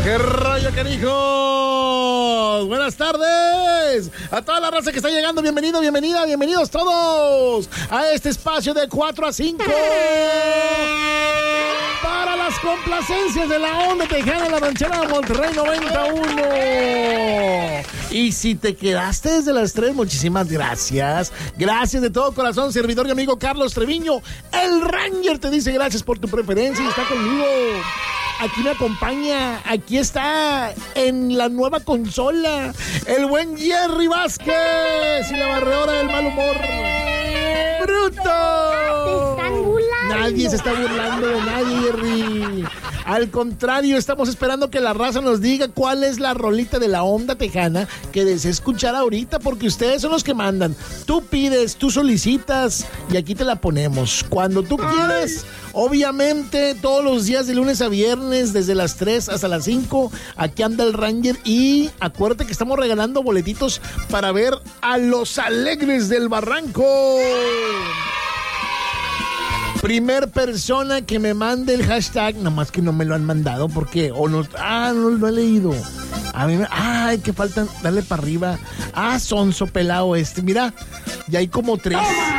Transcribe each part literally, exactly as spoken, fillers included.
¿Qué rollo, canijos? Buenas tardes a toda la raza que está llegando. Bienvenido, bienvenida, bienvenidos todos a este espacio de cuatro a cinco para las complacencias de la onda tejana, la ranchera de Monterrey noventa y uno. Y si te quedaste desde las tres, muchísimas gracias. Gracias de todo corazón, servidor y amigo Carlos Treviño. El Ranger te dice gracias por tu preferencia y está conmigo. Aquí me acompaña, aquí está en la nueva consola, el buen Jerry Vázquez y la barredora del mal humor. ¡Bruto! Te están burlando. Nadie se está burlando de nadie, Jerry. Al contrario, estamos esperando que la raza nos diga cuál es la rolita de la onda tejana que desea escuchar ahorita, porque ustedes son los que mandan. Tú pides, tú solicitas y aquí te la ponemos. Cuando tú quieres, obviamente, todos los días de lunes a viernes, desde las tres hasta las cinco, aquí anda el Ranger. Y acuérdate que estamos regalando boletitos para ver a los Alegres del Barranco. Primer persona que me mande el hashtag, nomás que no me lo han mandado, porque, o no, ah, no lo he leído. A mí me, ay, que faltan, dale para arriba. Ah, sonso pelado este, mira, ya hay como tres.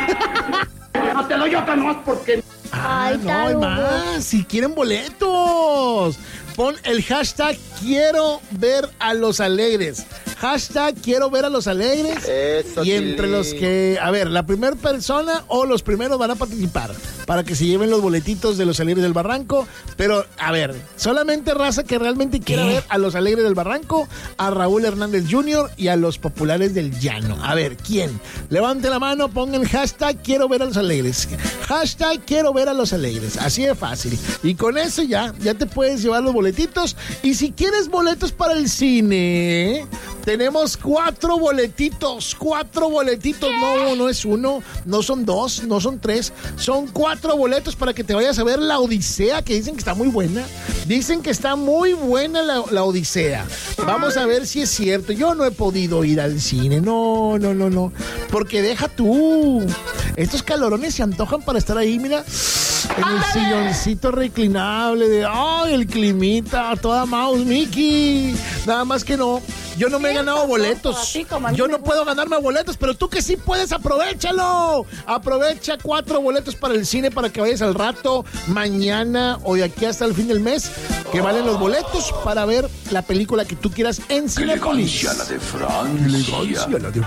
No te lo yo más porque... Ah, Ay, no, hay más, si quieren boletos. Pon el hashtag quiero ver a los Alegres. Hashtag quiero ver a los Alegres. Eso, y entre Tilín. los que, a ver, la primera persona o los primeros van a participar para que se lleven los boletitos de los Alegres del Barranco. Pero, a ver, solamente raza que realmente quiera ver a los Alegres del Barranco, a Raúl Hernández junior y a los Populares del Llano. A ver, ¿quién? Levante la mano, pongan hashtag quiero ver a los Alegres. Hashtag quiero ver a los Alegres. Así de fácil. Y con eso ya, ya te puedes llevar los boletitos. Y si quieres boletos para el cine, tenemos cuatro boletitos, cuatro boletitos, no, no es uno, no son dos, no son tres, son cuatro boletos para que te vayas a ver La Odisea, que dicen que está muy buena, dicen que está muy buena la, la Odisea. Vamos a ver si es cierto. Yo no he podido ir al cine, no, no, no, no, porque deja tú, estos calorones se antojan para estar ahí, mira, en el silloncito reclinable de, ay, el climita, toda mouse, Mickey, nada más que no. Yo no me he ganado boletos. Yo no puedo ganarme boletos, pero tú que sí puedes, aprovechalo. Aprovecha cuatro boletos para el cine para que vayas al rato, mañana o de aquí hasta el fin del mes, que valen los boletos para ver la película que tú quieras en Cinépolis. Elegancia la de Francia. Elegancia la de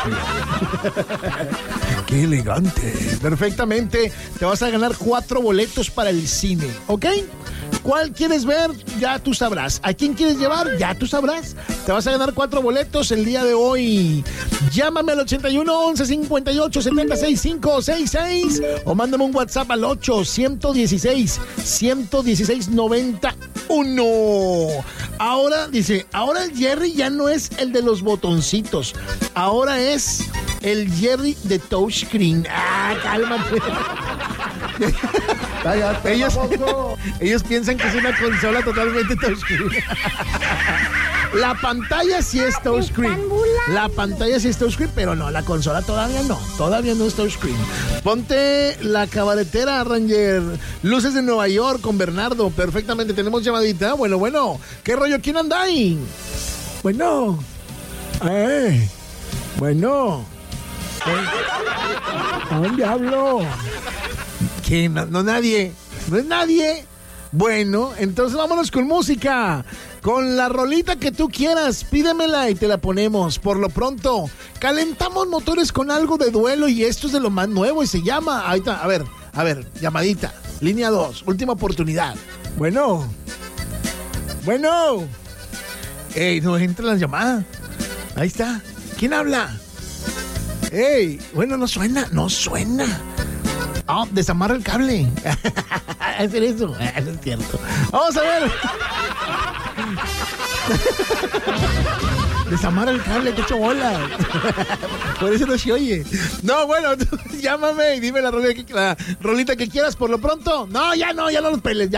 Francia. Qué elegante. Perfectamente. Te vas a ganar cuatro boletos para el cine, ¿ok? ¿Cuál quieres ver? Ya tú sabrás. ¿A quién quieres llevar? Ya tú sabrás. Te vas a ganar cuatro boletos el día de hoy. Llámame al ochenta y uno, once, cincuenta y ocho, setenta, sesenta y cinco, sesenta y seis o mándame un WhatsApp al ocho, ciento dieciséis, ciento dieciséis, noventa y uno. Ahora, dice, ahora el Jerry ya no es el de los botoncitos. Ahora es el Jerry de touchscreen. Ah, cálmate. ellos, ellos piensan que es una consola totalmente touchscreen. La pantalla sí es touchscreen. La pantalla sí es touchscreen, pero no, la consola todavía no. Todavía no es touchscreen. Ponte la cabaretera, Ranger. Luces de Nueva York con Bernardo. Perfectamente, tenemos llamadita. Bueno, bueno. ¿Qué rollo? ¿Quién anda ahí? Bueno. Eh. Bueno. Eh. ¿A dónde hablo? ¿Quién? No, no nadie. No es nadie. Bueno, entonces vámonos con música. Con la rolita que tú quieras, pídemela y te la ponemos. Por lo pronto, calentamos motores con algo de duelo y esto es de lo más nuevo y se llama... Ahí está, a ver, a ver, llamadita. Línea dos, última oportunidad. Bueno. Bueno. Ey, no entra la llamada. Ahí está. ¿Quién habla? Ey, bueno, no suena, no suena. Ah, oh, desamarra el cable. Hacer eso. Eso es cierto. Vamos a ver. Desamarra el cable, que hecho bola. Por eso no se oye. No, bueno, llámame y dime la rolita, que, la rolita que quieras por lo pronto. No, ya no, ya no los peles. Ya.